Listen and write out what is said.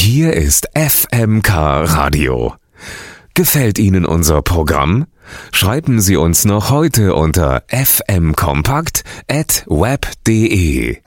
Hier ist FMK Radio. Gefällt Ihnen unser Programm? Schreiben Sie uns noch heute unter fmkompakt@web.de.